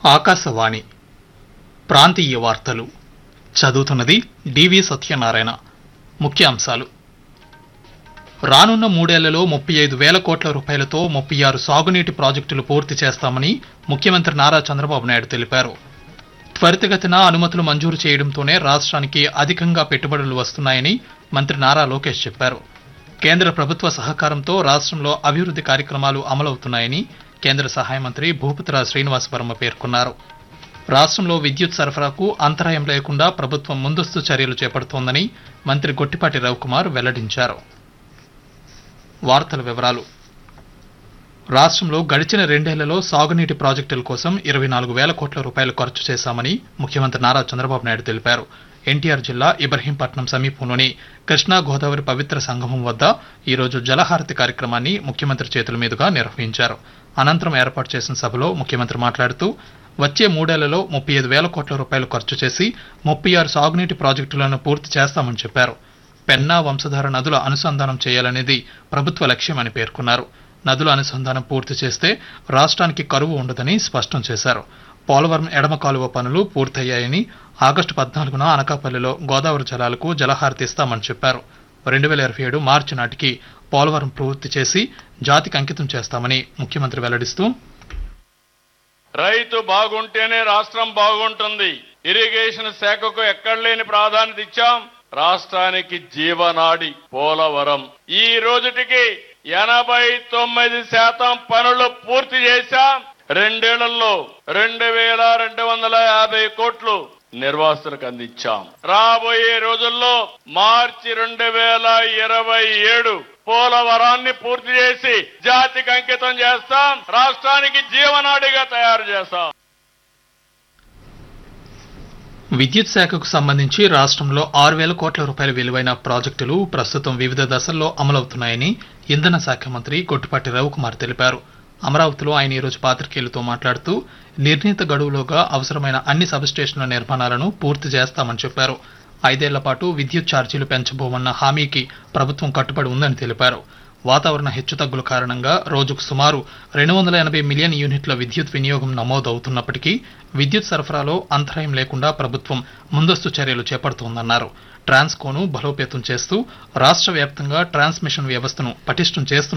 ఆకాశవాణి ప్రాంతీయ వార్తలు చదువుతున్నది డివి సత్యనారాయణ. ముఖ్యాంశాలు: రానున్న 3 ఏళ్లలో 35,000 కోట్ల రూపాయలతో 36 సాగునీటి ప్రాజెక్టులు పూర్తి చేస్తామని ముఖ్యమంత్రి నారా చంద్రబాబు నాయుడు తెలిపారు. త్వరితగతిన అనుమతులు మంజూరు చేయడంతోనే రాష్ట్రానికి అధికంగా పెట్టుబడులు వస్తున్నాయని మంత్రి నారా లోకేష్ చెప్పారు. కేంద్ర ప్రభుత్వ సహకారంతో రాష్ట్రంలో అభివృద్ధి కార్యక్రమాలు అమలవుతున్నాయని కేంద్ర సహాయ మంత్రి భూపతిరాజు శ్రీనివాస్ వర్మ పేర్కొన్నారు. రాష్ట్రంలో విద్యుత్ సరఫరాకు అంతరాయం లేకుండా ప్రభుత్వం ముందస్తు చర్యలు చేపడుతోందని మంత్రి గొట్టిపాటి రవికుమార్ వెల్లడించారు. వార్తల వివరాలు: రాష్ట్రంలో గడిచిన 2 ఏళ్లలో సాగునీటి ప్రాజెక్టుల కోసం 24,000 కోట్ల రూపాయలు ఖర్చు చేశామని ముఖ్యమంత్రి నారా చంద్రబాబు నాయుడు తెలిపారు. ఎన్టీఆర్ జిల్లా ఇబ్రహీంపట్నం సమీపంలోని కృష్ణా గోదావరి పవిత్ర సంగమం వద్ద ఈరోజు జలహారతి కార్యక్రమాన్ని ముఖ్యమంత్రి చేతుల మీదుగా నిర్వహించారు. అనంతరం ఏర్పాటు చేసిన సభలో ముఖ్యమంత్రి మాట్లాడుతూ వచ్చే 3 ఏళ్లలో 35,000 కోట్ల రూపాయలు ఖర్చు చేసి 36 సాగునీటి ప్రాజెక్టులను పూర్తి చేస్తామని చెప్పారు. పెన్నా వంశధార నదుల అనుసంధానం చేయాలనేది ప్రభుత్వ లక్ష్యమని పేర్కొన్నారు. నదుల అనుసంధానం పూర్తి చేస్తే రాష్ట్రానికి కరువు ఉండదని స్పష్టం చేశారు. పోలవరం ఎడమ కాలువ పనులు పూర్తయ్యాయని, ఆగస్టు 14న అనకాపల్లిలో గోదావరి జలాలకు జలహారతి ఇస్తామని చెప్పారు. 2027 మార్చి నాటికి పోలవరం పూర్తి చేసి జాతికి అంకితం చేస్తామని ముఖ్యమంత్రి వెల్లడిస్తూ, రైతు బాగుంటేనే రాష్ట్రం బాగుంటుంది. ఇరిగేషన్ శాఖకు ఎక్కడలేని ప్రాధాన్యత ఇచ్చాం. రాష్ట్రానికి జీవనాడి పోలవరం. ఈ రోజుటికి 89% పనులు పూర్తి చేశాం. 2 ఏళ్లలో 2,250 కోట్లు నిర్వాసితులకు అందించాం. రాబోయే రోజుల్లో మార్చి 2027 పోలవరాన్ని పూర్తి చేసి జాతికి అంకితం చేస్తాం. రాష్ట్రానికి జీవనాడిగా తయారు చేస్తాం. విద్యుత్ శాఖకు సంబంధించి రాష్ట్రంలో 6,000 కోట్ల రూపాయల విలువైన ప్రాజెక్టులు ప్రస్తుతం వివిధ దశల్లో అమలవుతున్నాయని ఇంధన శాఖ మంత్రి గొట్టిపాటి రవికుమార్ తెలిపారు. అమరావతిలో ఆయన ఈరోజు పాత్రికేయులతో మాట్లాడుతూ నిర్ణీత గడువులోగా అవసరమైన అన్ని సబ్స్టేషన్ల నిర్మాణాలను పూర్తి చేస్తామని చెప్పారు. 5 ఏళ్ల పాటు విద్యుత్ ఛార్జీలు పెంచబోమన్న హామీకి ప్రభుత్వం కట్టుబడి ఉందని తెలిపారు. వాతావరణ హెచ్చుతగ్గుల కారణంగా రోజుకు సుమారు 280 మిలియన్ యూనిట్ల విద్యుత్ వినియోగం నమోదవుతున్నప్పటికీ విద్యుత్ సరఫరాలో అంతరాయం లేకుండా ప్రభుత్వం ముందస్తు చర్యలు చేపడుతోందన్నారు. ట్రాన్స్కోను బలోపేతం చేస్తూ రాష్ట్ర వ్యాప్తంగా ట్రాన్స్మిషన్ వ్యవస్థను పటిష్టం చేస్తున్నారు.